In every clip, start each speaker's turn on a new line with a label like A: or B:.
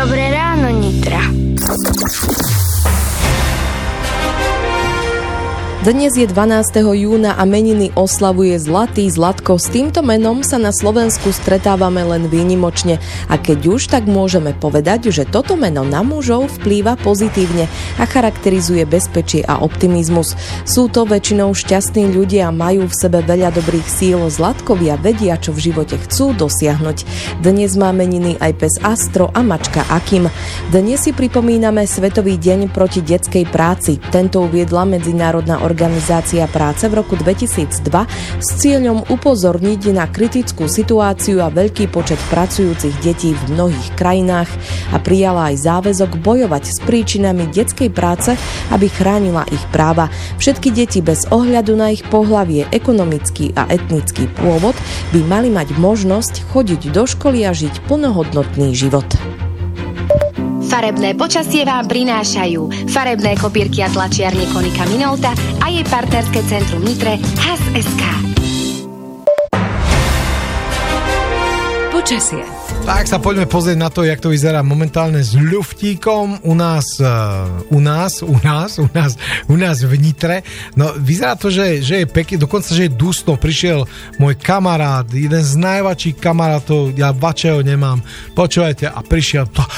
A: Dobré ráno, Nitra.
B: Dnes je 12. júna a meniny oslavuje Zlatý Zlatko. S týmto menom sa na Slovensku stretávame len výnimočne a keď už, tak môžeme povedať, že toto meno na mužov vplýva pozitívne a charakterizuje bezpečie a optimizmus. Sú to väčšinou šťastní ľudia a majú v sebe veľa dobrých síl. Zlatkovia vedia, čo v živote chcú dosiahnuť. Dnes má meniny aj pes Astro a mačka Akim. Dnes si pripomíname Svetový deň proti detskej práci. Tento uviedla Medzinárodná organizácia práce v roku 2002 s cieľom upozorniť na kritickú situáciu a veľký počet pracujúcich detí v mnohých krajinách a prijala aj záväzok bojovať s príčinami detskej práce, aby chránila ich práva. Všetky deti bez ohľadu na ich pohlavie, ekonomický a etnický pôvod by mali mať možnosť chodiť do školy a žiť plnohodnotný život.
C: Farebné počasie vám prinášajú farebné kopírky a tlačiarne Konika Minolta a jej partnerské centrum Nitre Has.sk. Počasie.
D: Tak sa poďme pozrieť na to, jak to vyzerá momentálne s ľuftíkom u nás v Nitre. No vyzerá to, že je pekne, dokonca, že je dusno. Prišiel môj kamarát, jeden z najväčších kamarátov, ja vačeho nemám, počúvajte, a prišiel to.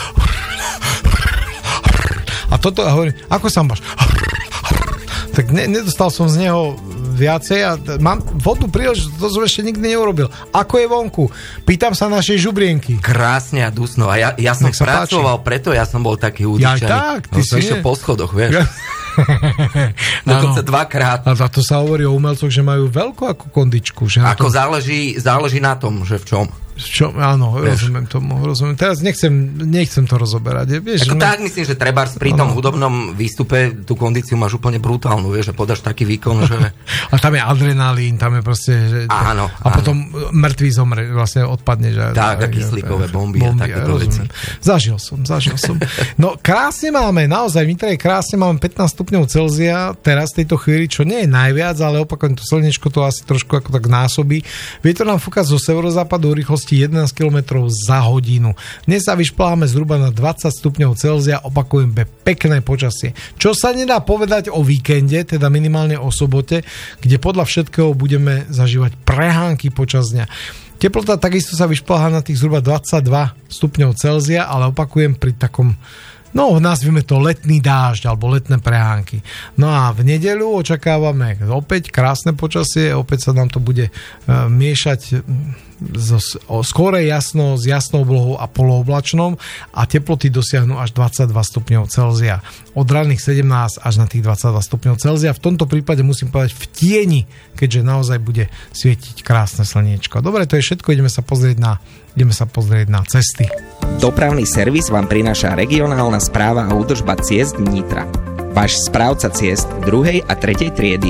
D: A toto, a hovorím, ako sa máš? Tak nedostal som z neho viacej a mám vodnú príležitosť, to som ešte nikdy neurobil. Ako je vonku? Pýtam sa našej žubrienky.
E: Krásne a dusno. A ja som pracoval, preto ja som bol taký údičaný.
D: Ja tak, ty
E: som išiel po schodoch, vieš. Dokonca dvakrát.
D: A to sa hovorí o umelcoch, že majú veľkú akú kondičku. Že
E: ako záleží na tom, že v čom.
D: Áno, rozumiem tomu. Teraz nechcem to rozoberať. Vieš,
E: ako tak myslím, že trebárs pri tom hudobnom výstupe tú kondíciu máš úplne brutálnu, vieš, že podáš taký výkon, že...
D: A tam je adrenalín, tam je proste... Že...
E: Áno.
D: A potom mŕtvý zomre, vlastne odpadne. Že...
E: Tak, a kyslíkové bomby a takéto veci.
D: Zažil som. No krásne máme, naozaj, v Nitre krásne máme 15 stupňov Celzia, teraz v tejto chvíli, čo nie je najviac, ale opakujem, to slnečko to asi trošku ako tak násobí. Vietor nám fúka zo severozápadu rýchlosť 11 km za hodinu. Dnes sa vyšpláme zhruba na 20 stupňov Celzia, opakujem, pekné počasie. Čo sa nedá povedať o víkende, teda minimálne o sobote, kde podľa všetkého budeme zažívať prehánky počas dňa. Teplota takisto sa vyšplhá na tých zhruba 22 stupňov Celzia, ale opakujem pri takom, nazvime to letný dážď alebo letné prehánky. No a v nedeľu očakávame opäť krásne počasie, opäť sa nám to bude miešať skôr jasno s jasnou oblohou a polooblačnou a teploty dosiahnu až 22 stupňov Celzia. Od ranných 17 až na tých 22 stupňov Celzia. V tomto prípade musím povedať v tieni, keďže naozaj bude svietiť krásne slniečko. Dobre, to je všetko, ideme sa pozrieť na cesty.
F: Dopravný servis vám prináša regionálna správa a údržba ciest Nitra. Váš správca ciest 2. a 3. triedy.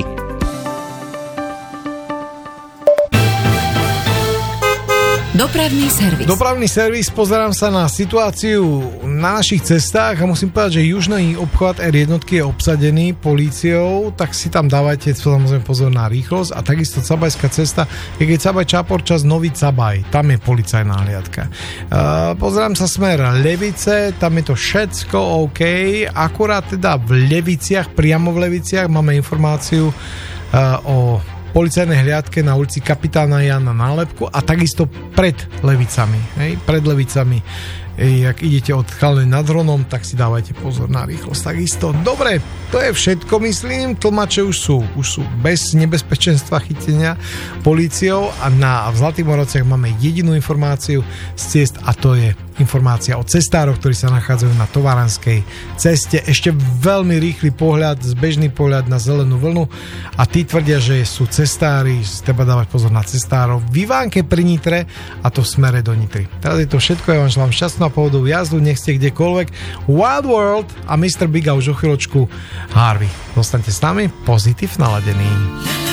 D: Dopravný servis, pozerám sa na situáciu na našich cestách a musím povedať, že južný obchvat R1 je obsadený políciou, tak si tam dávajte samozrejme pozor na rýchlosť a takisto Cabajská cesta, keď Cabaj Čaporčas Nový Cabaj, tam je policajná hliadka. Pozerám sa smer Levice, tam je to všetko OK, akurát teda v Leviciach, priamo v Leviciach máme informáciu o policajnej hliadke na ulici Kapitána Jana Nálepku a takisto pred Levicami. Pred Levicami, jak idete od Chalnej nad Hronom, tak si dávajte pozor na rýchlosť. Takisto. Dobre, to je všetko, myslím. Tlmače už sú bez nebezpečenstva chytenia políciou a v Zlatých Moravciach máme jedinú informáciu z ciest a to je informácia o cestároch, ktorí sa nachádzajú na Tovaranskej ceste. Ešte veľmi rýchly pohľad, zbežný pohľad na zelenú vlnu a tí tvrdia, že sú cestári, treba dávať pozor na cestárov v Ivánke pri Nitre a to v smere do Nitry. Teraz je to všetko, ja vám želám šťastnú a pohodovú jazdu, nech ste kdekoľvek. Wild World a Mr. Big a už o chvíľočku Harvey. Zostaňte s nami, pozitív naladený.